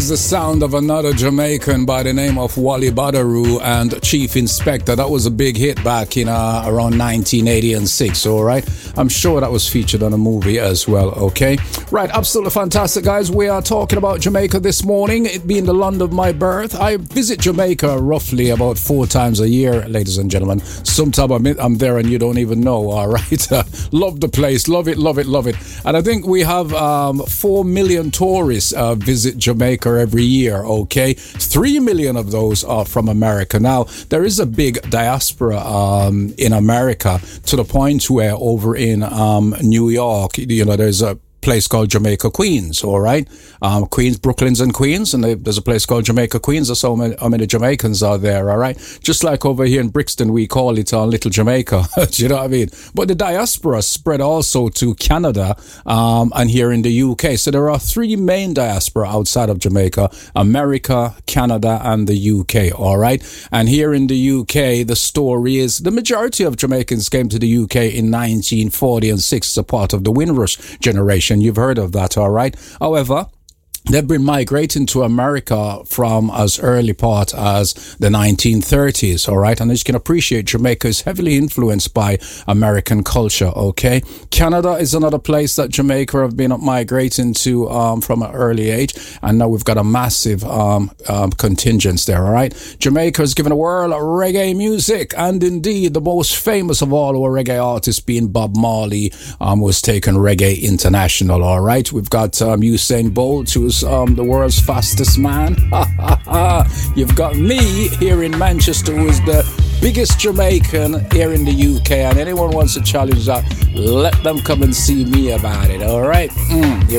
The sound of another Jamaican by the name of Wally Badarou and Chief Inspector. That was a big hit back in around 1980 and 6, all right? I'm sure that was featured on a movie as well, okay? Right, absolutely fantastic, guys. We are talking about Jamaica this morning, it being the land of my birth. I visit Jamaica roughly about 4 times a year, ladies and gentlemen. Sometimes I'm there and you don't even know, all right? Love the place, love it, love it, love it. And I think we have 4 million tourists visit Jamaica every year, okay? 3 million of those are from America. Now, there is a big diaspora in America, to the point where over in New York, you know, there's a place called Jamaica Queens, all right? Queens, Brooklyns and Queens, and there's a place called Jamaica Queens. That's how many Jamaicans are there, all right? Just like over here in Brixton, we call it Little Jamaica. Do you know what I mean? But the diaspora spread also to Canada and here in the UK. So there are 3 main diaspora outside of Jamaica: America, Canada, and the UK, all right? And here in the UK, the story is the majority of Jamaicans came to the UK in 1940 and 6 as a part of the Windrush generation. You've heard of that, all right? However, they've been migrating to America from as early part as the 1930s, all right? And as you can appreciate, Jamaica is heavily influenced by American culture, okay? Canada is another place that Jamaica have been migrating to from an early age, and now we've got a massive contingent there, all right? Jamaica has given the world reggae music, and indeed, the most famous of all our reggae artists being Bob Marley was taken reggae international, all right? We've got Usain Bolt, who's the world's fastest man. You've got me here in Manchester, who is the biggest Jamaican here in the UK, and anyone wants to challenge that, let them come and see me about it, all right?